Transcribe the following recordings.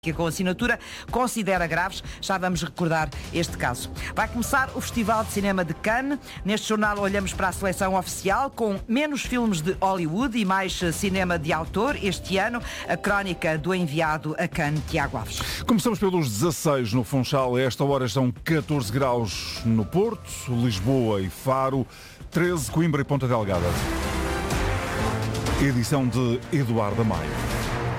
que com assinatura considera graves. Já vamos recordar este caso. Vai começar o Festival de Cinema de Cannes. Neste jornal olhamos para a seleção oficial com menos filmes de Hollywood e mais cinema de autor. Este ano, a crónica do enviado a Cannes, Tiago Alves. Começamos pelos 16 no Funchal. A esta hora são 14 graus no Porto, Lisboa e Faro, 13 Coimbra e Ponta Delgada. Edição de Eduardo Maia.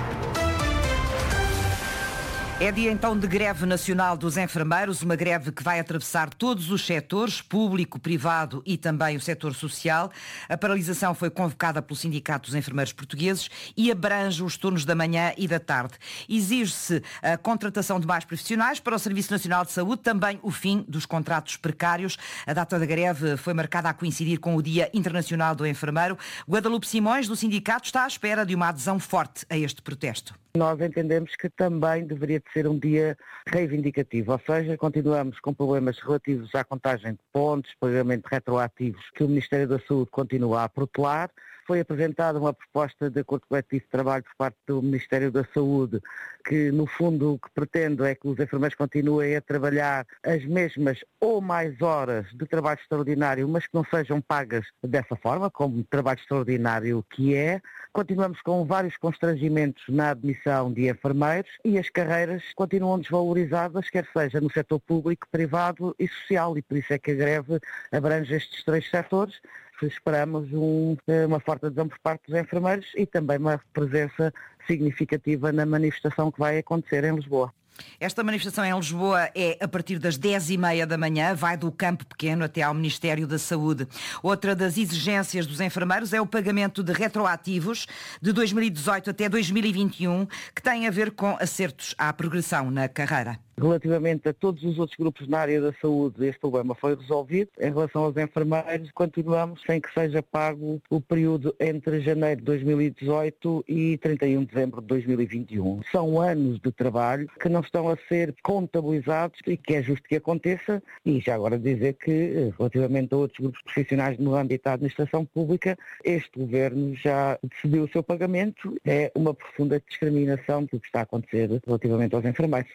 É dia então de greve nacional dos enfermeiros, uma greve que vai atravessar todos os setores, público, privado e também o setor social. A paralisação foi convocada pelo Sindicato dos Enfermeiros Portugueses e abrange os turnos da manhã e da tarde. Exige-se a contratação de mais profissionais para o Serviço Nacional de Saúde, também o fim dos contratos precários. A data da greve foi marcada a coincidir com o Dia Internacional do Enfermeiro. Guadalupe Simões, do sindicato, está à espera de uma adesão forte a este protesto. Nós entendemos que também deveria de ser um dia reivindicativo, ou seja, continuamos com problemas relativos à contagem de pontos, pagamento retroativos que o Ministério da Saúde continua a protelar. Foi apresentada uma proposta de acordo coletivo de trabalho por parte do Ministério da Saúde, que no fundo o que pretende é que os enfermeiros continuem a trabalhar as mesmas ou mais horas de trabalho extraordinário, mas que não sejam pagas dessa forma, como trabalho extraordinário que é. Continuamos com vários constrangimentos na admissão de enfermeiros e as carreiras continuam desvalorizadas, quer seja no setor público, privado e social, e por isso é que a greve abrange estes três setores. Esperamos uma forte adesão por parte dos enfermeiros e também uma presença significativa na manifestação que vai acontecer em Lisboa. Esta manifestação em Lisboa é a partir das 10h30 da manhã, vai do Campo Pequeno até ao Ministério da Saúde. Outra das exigências dos enfermeiros é o pagamento de retroativos de 2018 até 2021, que tem a ver com acertos à progressão na carreira. Relativamente a todos os outros grupos na área da saúde, este problema foi resolvido. Em relação aos enfermeiros, continuamos sem que seja pago o período entre janeiro de 2018 e 31 de dezembro de 2021. São anos de trabalho que não estão a ser contabilizados e que é justo que aconteça. E já agora dizer que, relativamente a outros grupos profissionais no âmbito da administração pública, este governo já decidiu o seu pagamento. É uma profunda discriminação do que está a acontecer relativamente aos enfermeiros.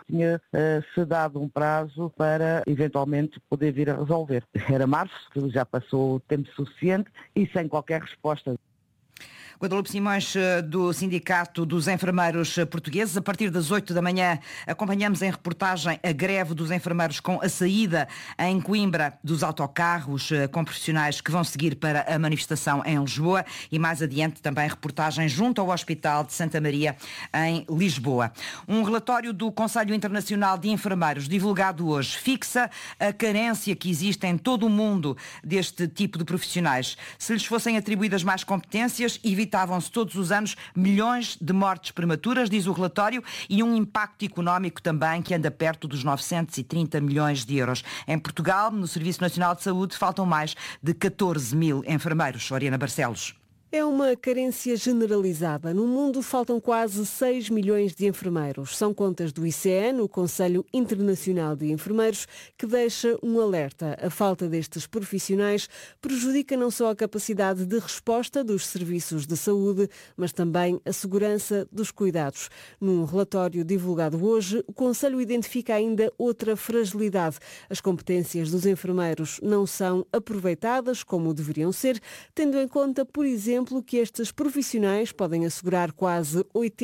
Se dado um prazo para eventualmente poder vir a resolver. Era março, que já passou o tempo suficiente e sem qualquer resposta. Guadalupe Simões, do Sindicato dos Enfermeiros Portugueses. A partir das 8 da manhã acompanhamos em reportagem a greve dos enfermeiros com a saída em Coimbra dos autocarros com profissionais que vão seguir para a manifestação em Lisboa e mais adiante também reportagem junto ao Hospital de Santa Maria em Lisboa. Um relatório do Conselho Internacional de Enfermeiros divulgado hoje fixa a carência que existe em todo o mundo deste tipo de profissionais. Se lhes fossem atribuídas mais competências, evitavam-se todos os anos milhões de mortes prematuras, diz o relatório, e um impacto económico também que anda perto dos 930 milhões de euros. Em Portugal, no Serviço Nacional de Saúde, faltam mais de 14 mil enfermeiros. Oriana Barcelos. É uma carência generalizada. No mundo faltam quase 6 milhões de enfermeiros. São contas do ICN, o Conselho Internacional de Enfermeiros, que deixa um alerta. A falta destes profissionais prejudica não só a capacidade de resposta dos serviços de saúde, mas também a segurança dos cuidados. Num relatório divulgado hoje, o Conselho identifica ainda outra fragilidade. As competências dos enfermeiros não são aproveitadas como deveriam ser, tendo em conta, por exemplo, que estes profissionais podem assegurar quase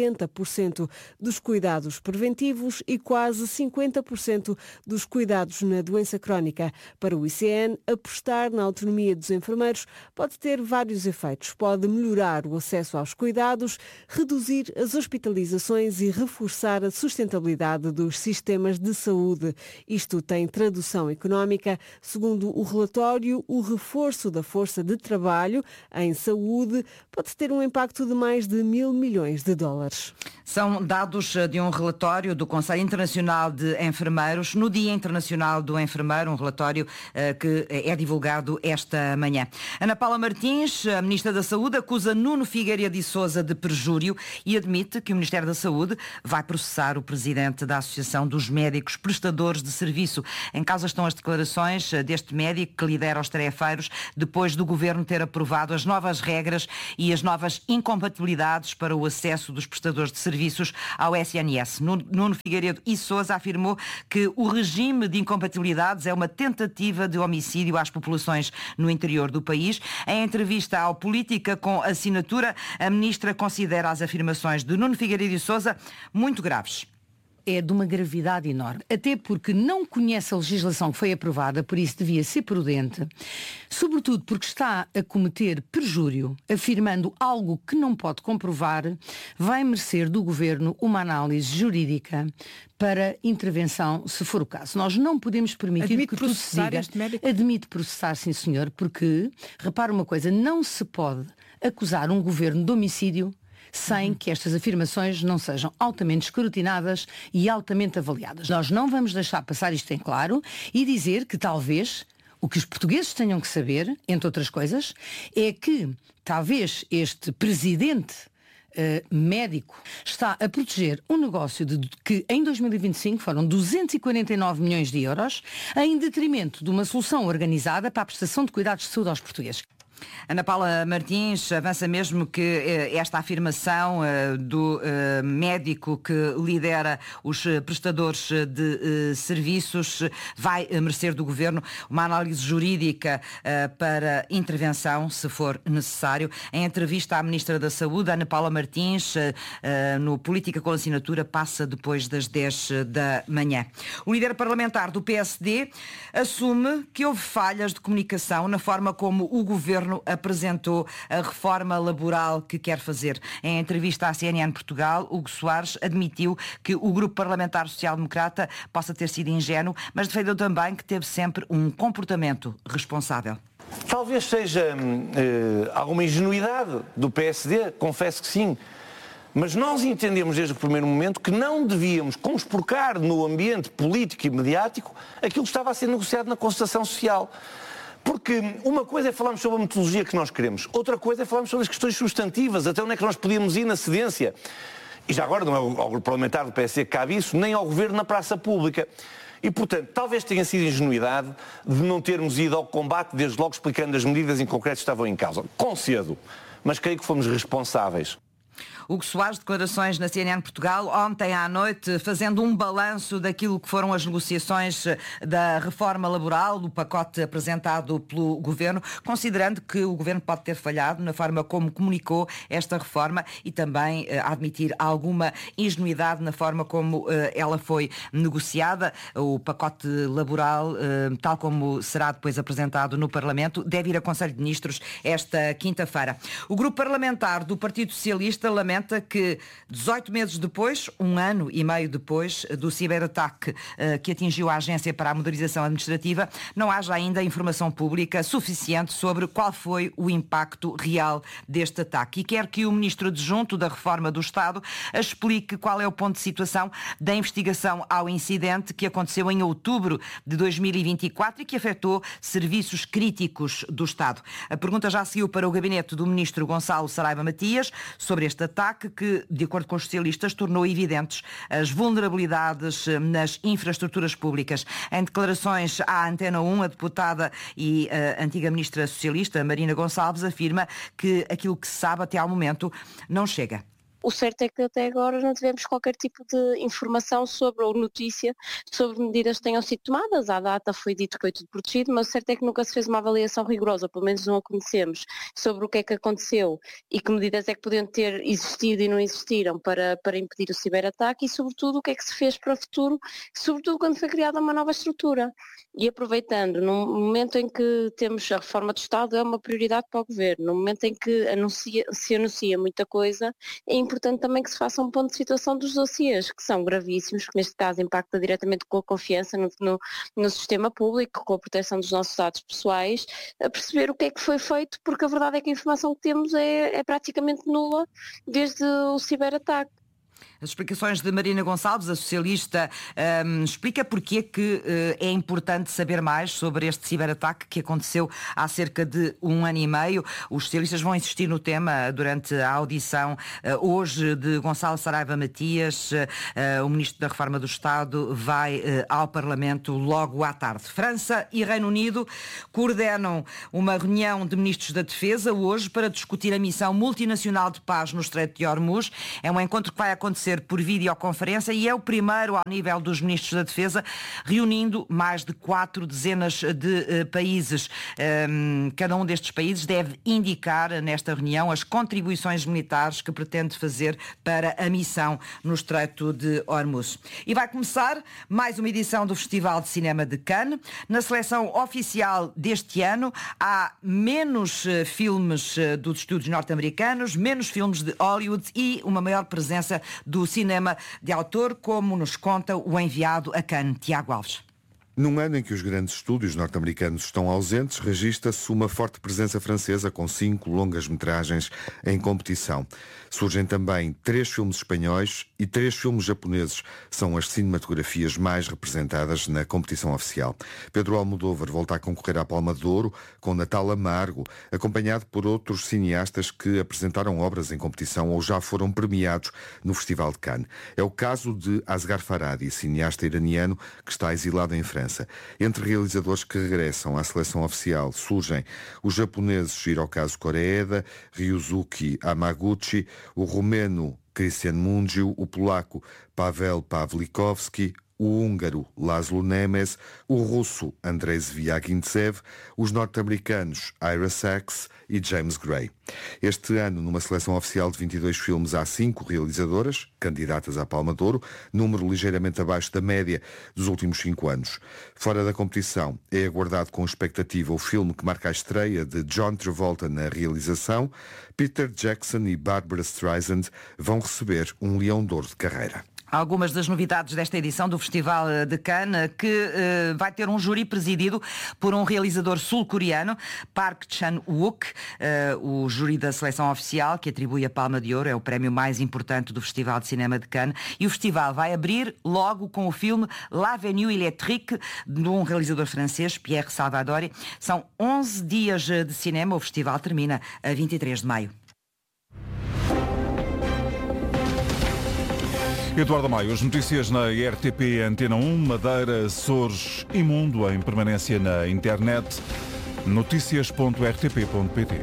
80% dos cuidados preventivos e quase 50% dos cuidados na doença crónica. Para o ICN, apostar na autonomia dos enfermeiros pode ter vários efeitos. Pode melhorar o acesso aos cuidados, reduzir as hospitalizações e reforçar a sustentabilidade dos sistemas de saúde. Isto tem tradução económica. Segundo o relatório, o reforço da força de trabalho em saúde pode ter um impacto de mais de 1.000 milhões de dólares. São dados de um relatório do Conselho Internacional de Enfermeiros no Dia Internacional do Enfermeiro, um relatório que é divulgado esta manhã. Ana Paula Martins, a Ministra da Saúde, acusa Nuno Figueiredo de Sousa de perjúrio e admite que o Ministério da Saúde vai processar o Presidente da Associação dos Médicos Prestadores de Serviço. Em causa estão as declarações deste médico que lidera os tarefeiros depois do Governo ter aprovado as novas regras regras e as novas incompatibilidades para o acesso dos prestadores de serviços ao SNS. Nuno Figueiredo e Sousa afirmou que o regime de incompatibilidades é uma tentativa de homicídio às populações no interior do país. Em entrevista ao Política com Assinatura, a ministra considera as afirmações de Nuno Figueiredo e Sousa muito graves. É de uma gravidade enorme, até porque não conhece a legislação que foi aprovada, por isso devia ser prudente, sobretudo porque está a cometer perjúrio, afirmando algo que não pode comprovar, vai merecer do Governo uma análise jurídica para intervenção, se for o caso. Nós não podemos permitir que tudo se diga. Admite processar, sim senhor, porque, repara uma coisa, não se pode acusar um Governo de homicídio sem que estas afirmações não sejam altamente escrutinadas e altamente avaliadas. Nós não vamos deixar passar isto em claro e dizer que talvez o que os portugueses tenham que saber, entre outras coisas, é que talvez este presidente médico está a proteger um negócio que em 2025 foram 249 milhões de euros em detrimento de uma solução organizada para a prestação de cuidados de saúde aos portugueses. Ana Paula Martins avança mesmo que esta afirmação do médico que lidera os prestadores de serviços vai merecer do Governo uma análise jurídica para intervenção, se for necessário. Em entrevista à Ministra da Saúde, Ana Paula Martins, no Política com Assinatura, passa depois das 10 da manhã. O líder parlamentar do PSD assume que houve falhas de comunicação na forma como o Governo apresentou a reforma laboral que quer fazer. Em entrevista à CNN Portugal, Hugo Soares admitiu que o grupo parlamentar social-democrata possa ter sido ingênuo, mas defendeu também que teve sempre um comportamento responsável. Talvez seja alguma ingenuidade do PSD, confesso que sim, mas nós entendemos desde o primeiro momento que não devíamos conspurcar no ambiente político e mediático aquilo que estava a ser negociado na concertação social. Porque uma coisa é falarmos sobre a metodologia que nós queremos, outra coisa é falarmos sobre as questões substantivas, até onde é que nós podíamos ir na cedência. E já agora não é ao grupo parlamentar do PSD que cabe isso, nem ao Governo na praça pública. E, portanto, talvez tenha sido ingenuidade de não termos ido ao combate, desde logo explicando as medidas em concreto que estavam em causa. Concedo, mas creio que fomos responsáveis. Hugo Soares, declarações na CNN Portugal ontem à noite, fazendo um balanço daquilo que foram as negociações da reforma laboral, do pacote apresentado pelo Governo, considerando que o Governo pode ter falhado na forma como comunicou esta reforma e também admitir alguma ingenuidade na forma como ela foi negociada. O pacote laboral, tal como será depois apresentado no Parlamento, deve ir a Conselho de Ministros esta quinta-feira. O grupo parlamentar do Partido Socialista lamenta que 18 meses depois, um ano e meio depois do ciberataque que atingiu a Agência para a Modernização Administrativa, não haja ainda informação pública suficiente sobre qual foi o impacto real deste ataque. E quer que o Ministro Adjunto da Reforma do Estado explique qual é o ponto de situação da investigação ao incidente que aconteceu em outubro de 2024 e que afetou serviços críticos do Estado. A pergunta já seguiu para o gabinete do Ministro Gonçalo Saraiva Matias sobre este ataque que, de acordo com os socialistas, tornou evidentes as vulnerabilidades nas infraestruturas públicas. Em declarações à Antena 1, a deputada e antiga ministra socialista, Marina Gonçalves, afirma que aquilo que se sabe até ao momento não chega. O certo é que até agora não tivemos qualquer tipo de informação sobre, ou notícia sobre medidas que tenham sido tomadas. À data foi dito que foi tudo protegido, mas o certo é que nunca se fez uma avaliação rigorosa, pelo menos não a conhecemos, sobre o que é que aconteceu e que medidas é que podiam ter existido e não existiram para impedir o ciberataque e, sobretudo, o que é que se fez para o futuro, sobretudo quando foi criada uma nova estrutura. E aproveitando, no momento em que temos a reforma do Estado, é uma prioridade para o Governo, no momento em que se anuncia muita coisa, é importante também que se faça um ponto de situação dos dossiês, que são gravíssimos, que neste caso impacta diretamente com a confiança no sistema público, com a proteção dos nossos dados pessoais, a perceber o que é que foi feito, porque a verdade é que a informação que temos é praticamente nula desde o ciberataque. As explicações de Marina Gonçalves, a socialista, explica porque é que é importante saber mais sobre este ciberataque que aconteceu há cerca de 1 ano e meio. Os socialistas vão insistir no tema durante a audição hoje de Gonçalo Saraiva Matias. O Ministro da Reforma do Estado vai ao Parlamento logo à tarde. França e Reino Unido coordenam uma reunião de ministros da Defesa hoje para discutir a missão multinacional de paz no Estreito de Hormuz. É um encontro que vai acontecer por videoconferência e é o primeiro ao nível dos ministros da Defesa, reunindo mais de 4 dezenas de países. Cada um destes países deve indicar nesta reunião as contribuições militares que pretende fazer para a missão no Estreito de Hormuz. E vai começar mais uma edição do Festival de Cinema de Cannes. Na seleção oficial deste ano há menos filmes dos estúdios norte-americanos, menos filmes de Hollywood e uma maior presença do cinema de autor, como nos conta o enviado a Cannes, Tiago Alves. Num ano em que os grandes estúdios norte-americanos estão ausentes, registra-se uma forte presença francesa com 5 longas-metragens em competição. Surgem também 3 filmes espanhóis e 3 filmes japoneses. São as cinematografias mais representadas na competição oficial. Pedro Almodóvar volta a concorrer à Palma de Ouro com Natal Amargo, acompanhado por outros cineastas que apresentaram obras em competição ou já foram premiados no Festival de Cannes. É o caso de Asghar Farhadi, cineasta iraniano que está exilado em França. Entre realizadores que regressam à seleção oficial surgem os japoneses Hirokazu Koreeda, Ryusuke Hamaguchi, o romeno Cristian Mungiu, o polaco Pavel Pawlikowski, o húngaro Laszlo Nemes, o russo Andrei Zviagintsev, os norte-americanos Ira Sachs e James Gray. Este ano, numa seleção oficial de 22 filmes, há 5 realizadoras, candidatas à Palma de Ouro, número ligeiramente abaixo da média dos últimos 5 anos. Fora da competição, é aguardado com expectativa o filme que marca a estreia de John Travolta na realização. Peter Jackson e Barbara Streisand vão receber um Leão de Ouro de carreira. Algumas das novidades desta edição do Festival de Cannes, que vai ter um júri presidido por um realizador sul-coreano, Park Chan-wook. O júri da seleção oficial, que atribui a Palma de Ouro, é o prémio mais importante do Festival de Cinema de Cannes. E o festival vai abrir logo com o filme L'Avenue Électrique, de um realizador francês, Pierre Salvadori. São 11 dias de cinema. O festival termina a 23 de maio. Eduardo Maio, as notícias na RTP Antena 1, Madeira, Açores e Mundo em permanência na internet, noticias.rtp.pt.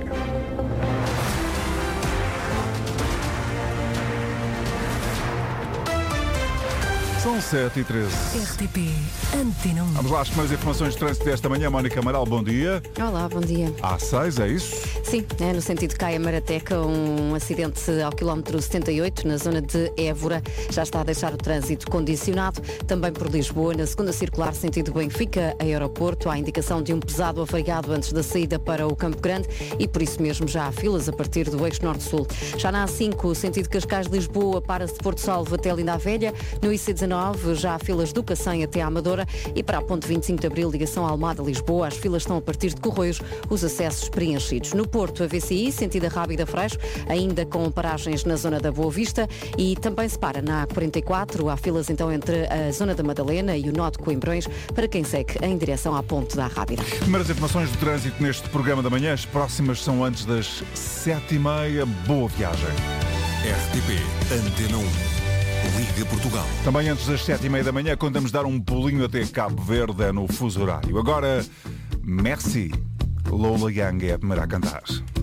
São 7h13. RTP Antena 1. Vamos lá às primeiras informações de trânsito desta manhã. Mónica Amaral, bom dia. Olá, bom dia. A6, é isso? Sim, é no sentido de Caia-Marateca, um acidente ao quilómetro 78, na zona de Évora. Já está a deixar o trânsito condicionado. Também por Lisboa, na segunda circular, sentido Benfica, aeroporto. Há indicação de um pesado avariado antes da saída para o Campo Grande e por isso mesmo já há filas a partir do eixo norte-sul. Já na A5, sentido Cascais-Lisboa, para-se de Porto Salvo até Linda a Velha. No IC19, já há filas do Cacém até à Amadora e para a ponte 25 de Abril, ligação Almada-Lisboa, as filas estão a partir de Corroios, os acessos preenchidos. No Porto, a VCI, sentido Rábida Freixo, ainda com paragens na zona da Boa Vista e também se para na A44, há filas então entre a zona da Madalena e o nó de Coimbrões, para quem segue em direção à ponte da Rábida. Primeiras informações de trânsito neste programa da manhã, as próximas são antes das 7h30. Boa viagem. RTP Antena 1. Liga Portugal. Também antes das 7h30 da manhã, quando vamos dar um pulinho até Cabo Verde no fuso horário. Agora, merci. Lola Young é a primeira a cantar.